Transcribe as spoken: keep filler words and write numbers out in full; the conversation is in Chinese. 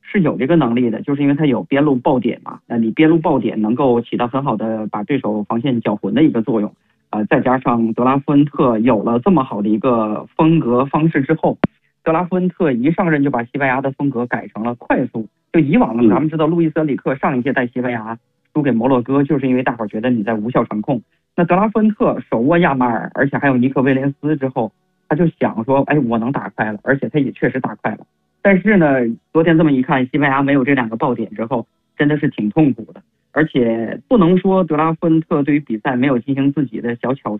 是有这个能力的，就是因为他有边路爆点嘛。那你边路爆点能够起到很好的把对手防线搅浑的一个作用。呃，再加上德拉夫恩特有了这么好的一个风格方式之后，德拉夫恩特一上任就把西班牙的风格改成了快速。就以往呢，咱们知道路易斯·恩里克上一届带西班牙输给摩洛哥，就是因为大伙儿觉得你在无效传控。那德拉夫恩特手握亚马尔，而且还有尼克威廉斯之后，他就想说，哎，我能打快了，而且他也确实打快了。但是呢，昨天这么一看，西班牙没有这两个爆点之后，真的是挺痛苦的。而且不能说德拉夫恩特对于比赛没有进行自己的小巧